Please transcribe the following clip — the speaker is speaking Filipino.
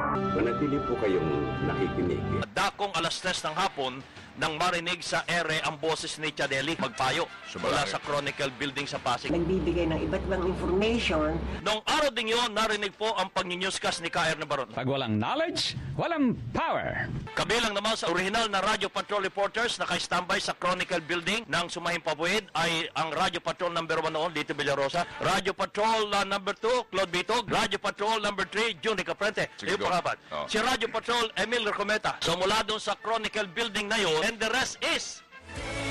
Manatili po kayong nakikinig. Dakong alas 3 ng hapon nang marinig sa ere ang boses ni Chadeli magpayo mula sa Chronicle Building sa Pasig. Nagbibigay ng iba't ibang information. Noong araw ding yun, narinig po ang pag-newscast ni K.R. Nabaron. Pag walang knowledge, walang power. Kabilang naman sa original na Radio Patrol reporters na naka-standby sa Chronicle Building ng Sumahing Pabuid ay ang Radio Patrol number 1 noon, Lito Villarosa, Radio Patrol number 2, Claude Bitog, Radio Patrol number 3, Juni Caprente. Yung pangapat. Si Radio Patrol, Emil Recometa. So mula doon sa Chronicle Building na yun, and the rest is